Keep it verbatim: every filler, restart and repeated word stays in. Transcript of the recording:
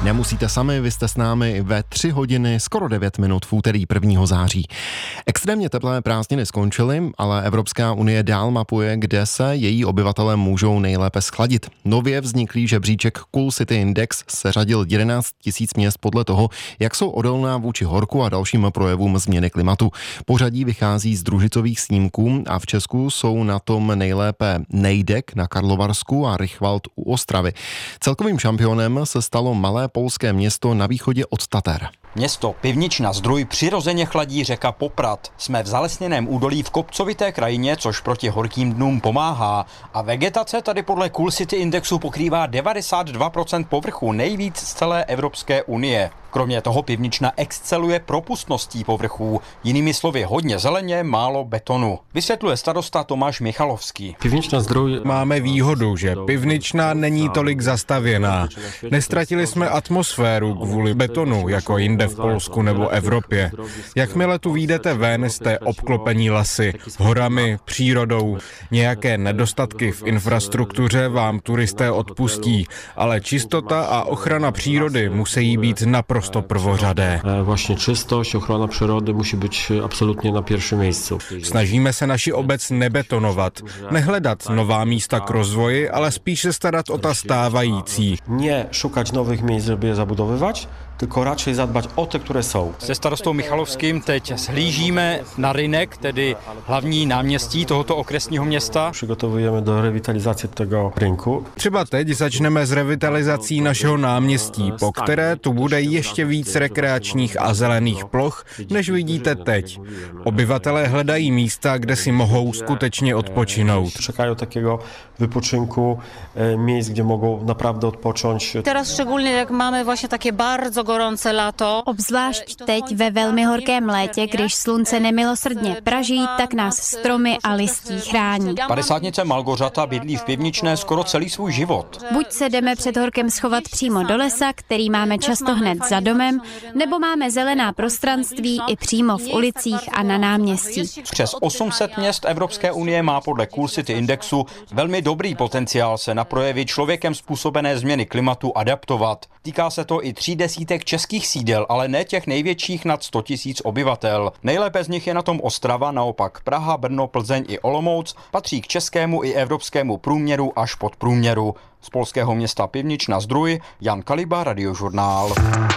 Nemusíte sami, vy jste s námi ve tři hodiny, skoro devět minut v úterý prvního září. Extrémně teplé prázdniny skončily, ale Evropská unie dál mapuje, kde se její obyvatelé můžou nejlépe schladit. Nově vzniklý žebříček Cool City Index seřadil jedenáct tisíc měst podle toho, jak jsou odolná vůči horku a dalším projevům změny klimatu. Pořadí vychází z družicových snímků a v Česku jsou na tom nejlépe Nejdek na Karlovarsku a Rychwald u Ostravy. Celkovým šampionem se stalo malé polské město na východě od Tater. Město Pivnična Zdrój přirozeně chladí řeka Poprad. Jsme v zalesněném údolí v kopcovité krajině, což proti horkým dnům pomáhá. A vegetace tady podle Cool City Indexu pokrývá devadesát dva procent povrchu, nejvíc z celé Evropské unie. Kromě toho Pivnična exceluje propustností povrchů. Jinými slovy, hodně zeleně, málo betonu. Vysvětluje starosta Tomáš Michalovský. Pivnična Zdrój máme výhodu, že Pivnična není tolik zastavěná. Nestratili jsme atmosféru kvůli betonu, jako jinde v Polsku nebo Evropě. Jakmile tu vyjdete ven, jste obklopení lesy, horami, přírodou. Nějaké nedostatky v infrastruktuře vám turisté odpustí, ale čistota a ochrana přírody musí být naprosto prosto prvořadé. Vlastně čistość, ochrana přírody musí být absolutně na prvním místě. Snažíme se naši obec nebetonovat, nehledat nová místa k rozvoji, ale spíš se starat o ta stávající. Nie šukać nových míst, żeby je zabudowywać, tylko raczej zadbać o te, které jsou. Se starostou Michalovským teď shlížíme na Rynek, tedy hlavní náměstí tohoto okresního města. Přigotowujeme do revitalizace tego rynku. Třeba teď začneme s revitalizací našeho náměstí, po které tu bude ještě víc rekreačních a zelených ploch, než vidíte teď. Obyvatelé hledají místa, kde si mohou skutečně odpočinout. Čekají takého vypočinku, míst, kde mohou naprawdę odpocząć. Teraz szczególnie jak máme vlastně také bardzo gorące lato. Obzvlášť teď ve velmi horkém létě, když slunce nemilosrdně praží, tak nás stromy a listí chrání. Padesátnice Malgořata bydlí v Pivničné skoro celý svůj život. Buď se jdeme před horkem schovat přímo do lesa, který máme často hned za domem, nebo máme zelená prostranství i přímo v ulicích a na náměstí. Přes osm set měst Evropské unie má podle Cool City Indexu velmi dobrý potenciál se na projevy člověkem způsobené změny klimatu adaptovat. Týká se to i tří desítek českých sídel, ale ne těch největších nad sto tisíc obyvatel. Nejlépe z nich je na tom Ostrava, naopak Praha, Brno, Plzeň i Olomouc patří k českému i evropskému průměru až pod průměru. Z polského města Pivnična Zdrój, Jan Kaliba, Radiožurnál.